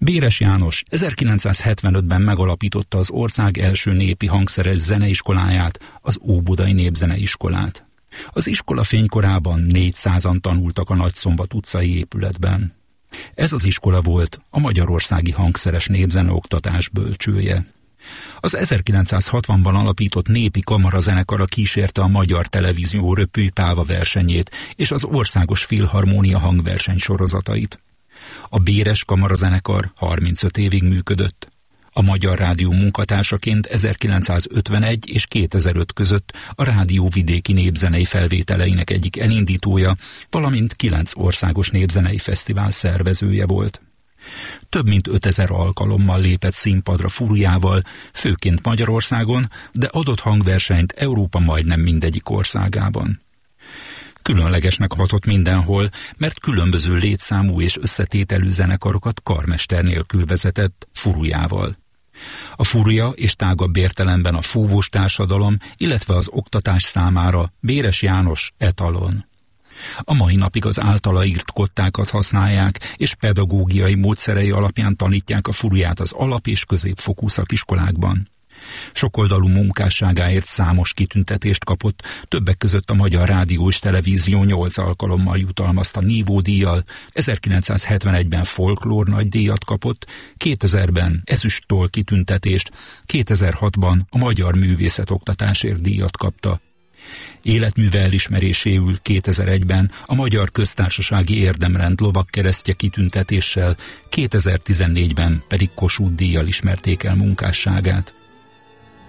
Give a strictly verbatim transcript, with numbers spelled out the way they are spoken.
Béres János ezerkilencszázhetvenötben megalapította az ország első népi hangszeres zeneiskoláját, az Óbudai Népzeneiskolát. Az iskola fénykorában négyszázan tanultak a Nagyszombat utcai épületben. Ez az iskola volt a magyarországi hangszeres népzeneoktatás bölcsője. Az ezerkilencszázhatvanban alapított népi kamarazenekara kísérte a Magyar Televízió Röpülypálva versenyét és az Országos Filharmónia hangverseny sorozatait. A Béres kamarazenekar harmincöt évig működött. A Magyar Rádió munkatársaként ezerkilencszázötvenegy és kétezer-öt között a rádió vidéki népzenei felvételeinek egyik elindítója, valamint kilenc országos népzenei fesztivál szervezője volt. Több mint ötezer alkalommal lépett színpadra Furujával, főként Magyarországon, de adott hangversenyt Európa majdnem mindegyik országában. Különlegesnek hatott mindenhol, mert különböző létszámú és összetételű zenekarokat karmester nélkül vezetett Furujával. A Furuja és tágabb értelemben a fúvós társadalom, illetve az oktatás számára Béres János etalon. A mai napig az általa írt kottákat használják, és pedagógiai módszerei alapján tanítják a Furuját az alap- és középfokú szakiskolákban. Sokoldalú munkásságáért számos kitüntetést kapott, többek között a Magyar Rádió és Televízió nyolc alkalommal jutalmazta nívódíjjal, ezerkilencszázhetvenegyben folklór nagydíjat kapott, kétezerben ezüsttoll kitüntetést, kétezer-hatban a Magyar Művészetoktatásért díjat kapta. Életműve elismeréséül kétezer-egyben a Magyar Köztársasági Érdemrend lovagkeresztje kitüntetéssel, kétezer-tizennégyben pedig Kossuth díjjal ismerték el munkásságát.